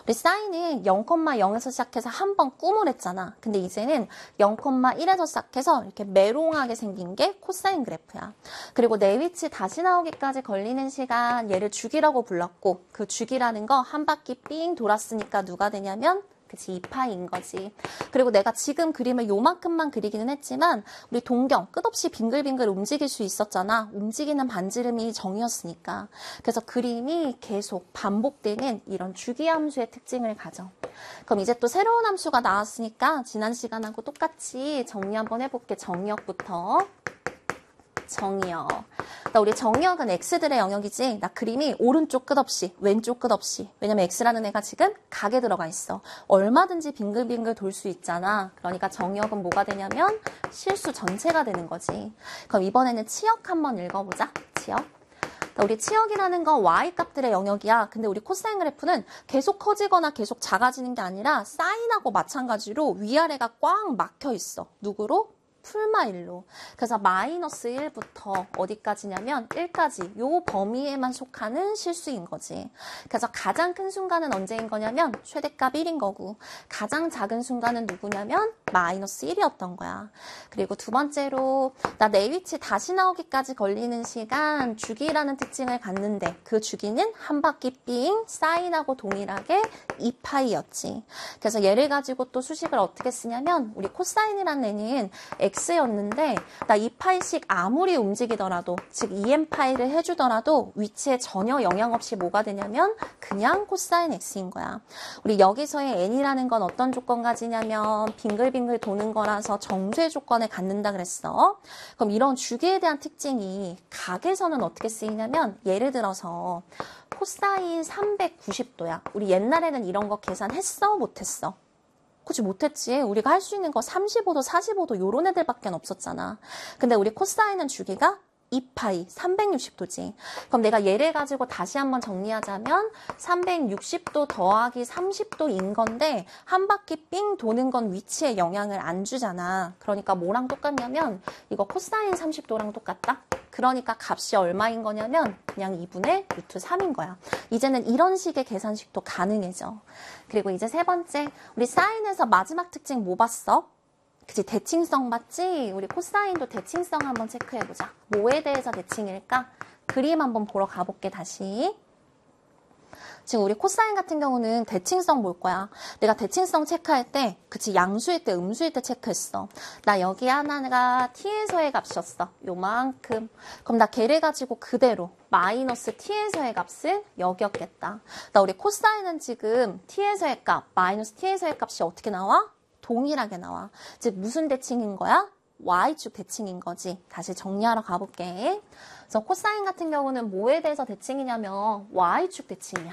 우리 사인은 0,0에서 시작해서 한 번 꾸물했잖아. 근데 이제는 0,1에서 시작해서 이렇게 메롱하게 생긴 게 코사인 그래프야. 그리고 내 위치 다시 나오기까지 걸리는 시간, 얘를 주기라고 불렀고, 그 주기라는 거 한 바퀴 삥 돌았으니까 누가 되냐면 그치, 2파이인 거지. 그리고 내가 지금 그림을 요만큼만 그리기는 했지만 우리 동경 끝없이 빙글빙글 움직일 수 있었잖아. 움직이는 반지름이 정이었으니까. 그래서 그림이 계속 반복되는 이런 주기함수의 특징을 가져. 그럼 이제 또 새로운 함수가 나왔으니까 지난 시간하고 똑같이 정리 한번 해볼게. 정의역부터. 정의역. 나 우리 정의역은 x들의 영역이지. 나 그림이 오른쪽 끝없이 왼쪽 끝없이. 왜냐면 x라는 애가 지금 각에 들어가 있어. 얼마든지 빙글빙글 돌 수 있잖아. 그러니까 정의역은 뭐가 되냐면 실수 전체가 되는 거지. 그럼 이번에는 치역 한번 읽어보자. 치역. 우리 치역이라는 건 y값들의 영역이야. 근데 우리 코사인 그래프는 계속 커지거나 계속 작아지는 게 아니라 사인하고 마찬가지로 위아래가 꽉 막혀 있어. 누구로? 풀마일로. 그래서 마이너스 1부터 어디까지냐면 1까지 요 범위에만 속하는 실수인 거지. 그래서 가장 큰 순간은 언제인 거냐면 최대값 1인 거고, 가장 작은 순간은 누구냐면 마이너스 1이었던 거야. 그리고 두 번째로 나 내 위치 다시 나오기까지 걸리는 시간 주기라는 특징을 갖는데, 그 주기는 한 바퀴 삥 사인하고 동일하게 2파이였지. 그래서 얘를 가지고 또 수식을 어떻게 쓰냐면, 우리 코사인이라는 애는 x였는데 나 2파이씩 아무리 움직이더라도, 즉 2n파이를 해주더라도 위치에 전혀 영향 없이 뭐가 되냐면 그냥 코사인 x인 거야. 우리 여기서의 n이라는 건 어떤 조건 가지냐면 빙글빙글 도는 거라서 정수의 조건을 갖는다 그랬어. 그럼 이런 주기에 대한 특징이 각에서는 어떻게 쓰이냐면, 예를 들어서 코사인 390도야. 우리 옛날에는 이런 거 계산했어? 못했어? 그치, 못했지. 우리가 할 수 있는 거 35도, 45도 요런 애들밖에 없었잖아. 근데 우리 코사인은 주기가 2파이, 360도지. 그럼 내가 얘를 가지고 다시 한번 정리하자면 360도 더하기 30도인 건데 한 바퀴 삥 도는 건 위치에 영향을 안 주잖아. 그러니까 뭐랑 똑같냐면 이거 코사인 30도랑 똑같다? 그러니까 값이 얼마인 거냐면 그냥 2분의 루트 3인 거야. 이제는 이런 식의 계산식도 가능해져. 그리고 이제 세 번째, 우리 사인에서 마지막 특징 뭐 봤어? 그치, 대칭성 봤지? 우리 코사인도 대칭성 한번 체크해보자. 뭐에 대해서 대칭일까? 그림 한번 보러 가볼게, 다시. 지금 우리 코사인 같은 경우는 대칭성 볼 거야. 내가 대칭성 체크할 때, 그치, 양수일 때, 음수일 때 체크했어. 나 여기 하나가 t에서의 값이었어. 요만큼. 그럼 나 걔를 가지고 그대로 마이너스 t에서의 값은 여기였겠다. 나 우리 코사인은 지금 t에서의 값, 마이너스 t에서의 값이 어떻게 나와? 동일하게 나와. 즉 무슨 대칭인 거야? Y축 대칭인 거지. 다시 정리하러 가볼게. 그래서 코사인 같은 경우는 뭐에 대해서 대칭이냐면 Y축 대칭이야.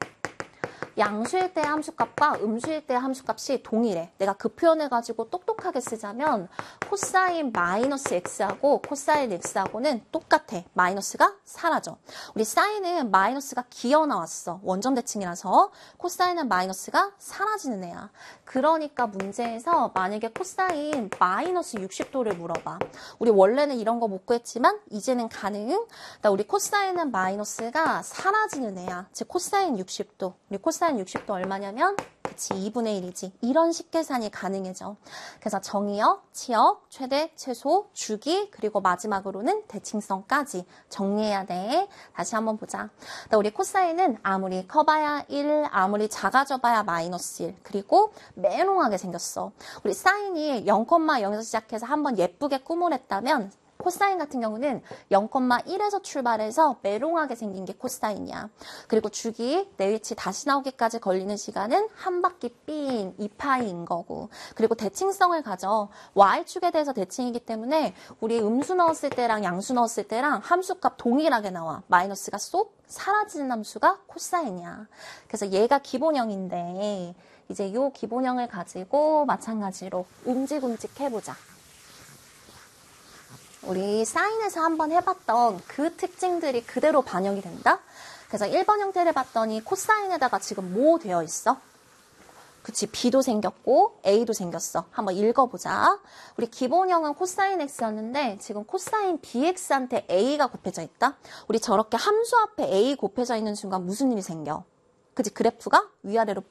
양수일 때 함수값과 음수일 때 함수값이 동일해. 내가 그 표현을 가지고 똑똑하게 쓰자면 코사인 마이너스 x하고 코사인 x하고는 똑같아. 마이너스가 사라져. 우리 사인은 마이너스가 기어 나왔어. 원점 대칭이라서. 코사인은 마이너스가 사라지는 애야. 그러니까 문제에서 만약에 코사인 마이너스 60도를 물어봐. 우리 원래는 이런 거 못 구했지만 이제는 가능. 그러니까 우리 코사인은 마이너스가 사라지는 애야. 즉 코사인 60도. 우리 코사인 60도 얼마냐면 그치 2분의 1이지. 이런 식 계산이 가능해져. 그래서 정의역, 치역, 최대, 최소, 주기, 그리고 마지막으로는 대칭성까지 정리해야 돼. 다시 한번 보자. 우리 코사인은 아무리 커봐야 1, 아무리 작아져봐야 마이너스 1, 그리고 메롱하게 생겼어. 우리 사인이 0,0에서 시작해서 한번 예쁘게 꾸물했다면 코사인 같은 경우는 0,1에서 출발해서 메롱하게 생긴 게 코사인이야. 그리고 주기, 내 위치 다시 나오기까지 걸리는 시간은 한 바퀴 삥 2파이인 거고. 그리고 대칭성을 가져. Y축에 대해서 대칭이기 때문에 우리 음수 넣었을 때랑 양수 넣었을 때랑 함수값 동일하게 나와. 마이너스가 쏙 사라지는 함수가 코사인이야. 그래서 얘가 기본형인데 이제 이 기본형을 가지고 마찬가지로 움직움직 해보자. 우리 사인에서 한번 해봤던 그 특징들이 그대로 반영이 된다? 그래서 1번 형태를 봤더니 코사인에다가 지금 뭐 되어 있어? 그치, B도 생겼고 A도 생겼어. 한번 읽어보자. 우리 기본형은 코사인 X였는데 지금 코사인 BX한테 A가 곱해져 있다? 우리 저렇게 함수 앞에 A 곱해져 있는 순간 무슨 일이 생겨? 그치, 그래프가 위아래로